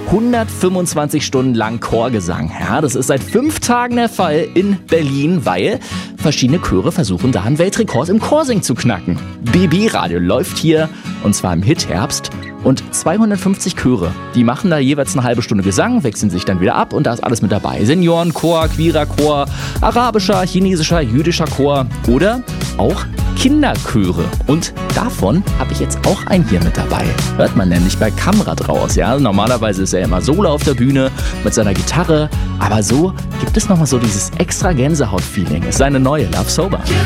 125 Stunden lang Chorgesang. Ja, das ist seit 5 Tagen der Fall in Berlin, weil verschiedene Chöre versuchen, da einen Weltrekord im Chorsingen zu knacken. BB Radio läuft hier, und zwar im Hitherbst. Und 250 Chöre, die machen da jeweils eine halbe Stunde Gesang, wechseln sich dann wieder ab und da ist alles mit dabei. Seniorenchor, queerer Chor, arabischer, chinesischer, jüdischer Chor oder auch Kinderchöre. Und davon habe ich jetzt auch einen hier mit dabei. Hört man nämlich bei Kamrat raus. Ja? Normalerweise ist er immer solo auf der Bühne mit seiner Gitarre. Aber so gibt es nochmal so dieses extra Gänsehaut-Feeling. Es ist seine neue Love Sober.